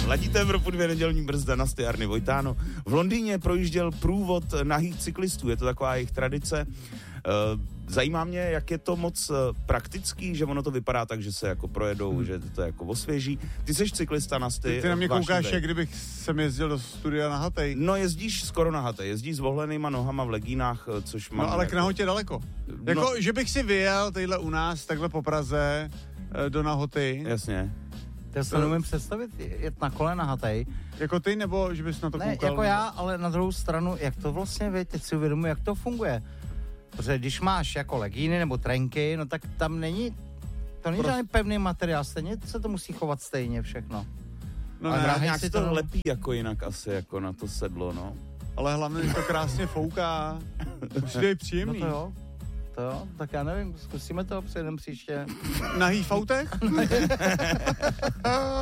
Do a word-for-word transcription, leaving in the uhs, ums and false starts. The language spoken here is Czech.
Ladíte Evropu dvě nedělní brzda na Styárny Vojtáno. V Londýně projížděl průvod nahých cyklistů, je to taková jejich tradice. Zajímá mě, jak je to moc praktický, že ono to vypadá tak, že se jako projedou, hmm. že to je jako osvěží. Ty seš cyklista na sty. Ty, ty na mě koukáš, jak kdybych jsem jezdil do studia na Hatej. No jezdíš skoro na Hatej, jezdíš s vohlenýma nohama v legínách, což mám... No ale jako... k Nahotě daleko. Jako, no. Že bych si vyjel tadyhle u nás, takhle po Praze, do Nahoty. Jasně. To se nemůžu představit, jet na kole na Hatej. Jako ty, nebo že bys na to ne, koukal? jako já, ale na druhou stranu, jak to vlastně, víte, teď si uvědomuji, jak to funguje. Protože když máš jako legíny nebo trenky, no tak tam není, to není Prost... žádný pevný materiál, stejně se to musí chovat stejně všechno. No ne, nějak si to, to lepí jako jinak asi, jako na to sedlo, no. Ale hlavně to krásně fouká, už to je příjemný. No to jo, to jo, tak já nevím, zkusíme to, přejdem příště. Nahý v autech?